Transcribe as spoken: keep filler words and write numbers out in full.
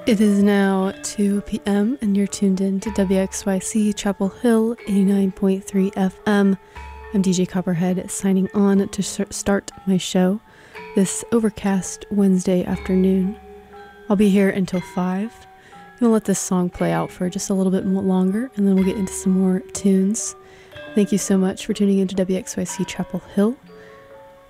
It is now two p m and you're tuned in to W X Y C Chapel Hill eighty-nine point three F M. I'm D J Copperhead signing on to start my show this overcast Wednesday afternoon. I'll be here until five. I'm going to let this song play out for just a little bit more longer and then we'll get into some more tunes. Thank you so much for tuning in to W X Y C Chapel Hill.